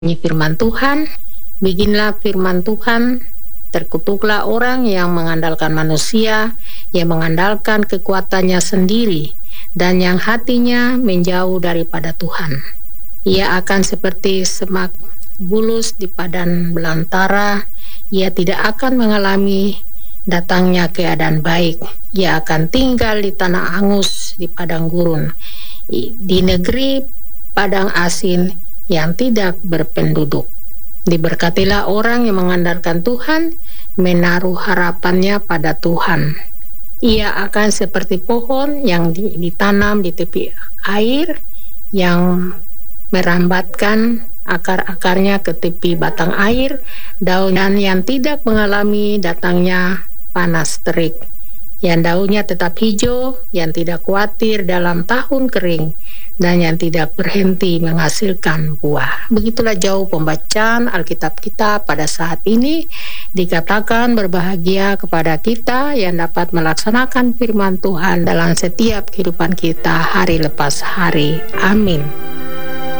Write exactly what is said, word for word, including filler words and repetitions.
Ini firman Tuhan, bikinlah firman Tuhan, terkutuklah orang yang mengandalkan manusia, yang mengandalkan kekuatannya sendiri, dan yang hatinya menjauh daripada Tuhan. Ia akan seperti semak bulus di padang belantara, ia tidak akan mengalami datangnya keadaan baik. Ia akan tinggal di tanah angus, di padang gurun, di negeri padang asin yang tidak berpenduduk. Diberkatilah orang yang mengandalkan Tuhan, menaruh harapannya pada Tuhan. Ia akan seperti pohon yang ditanam di tepi air, yang merambatkan akar-akarnya ke tepi batang air, daun yang tidak mengalami datangnya panas terik, yang daunnya tetap hijau, yang tidak khawatir dalam tahun kering, dan yang tidak berhenti menghasilkan buah. Begitulah jauh pembacaan Alkitab kita pada saat ini. Dikatakan berbahagia kepada kita yang dapat melaksanakan firman Tuhan dalam setiap kehidupan kita hari lepas hari. Amin.